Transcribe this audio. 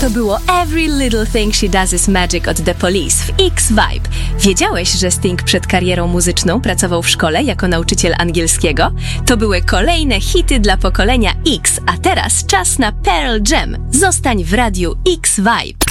To było Every Little Thing She Does Is Magic od The Police w X-Vibe. Wiedziałeś, że Sting przed karierą muzyczną pracował w szkole jako nauczyciel angielskiego? To były kolejne hity dla pokolenia X, a teraz czas na Pearl Jam. Zostań w radiu X-Vibe.